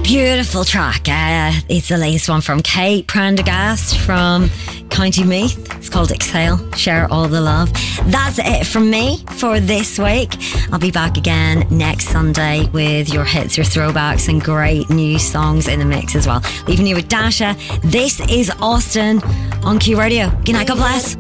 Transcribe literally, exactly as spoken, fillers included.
Beautiful track. Uh, it's the latest one from Kate Prendergast from County Meath. It's called Exhale. Share all the love. That's it from me for this week. I'll be back again next Sunday with your hits, your throwbacks, and great new songs in the mix as well. Leaving you with Dasha. This is Austin on Q Radio. Good night. God bless.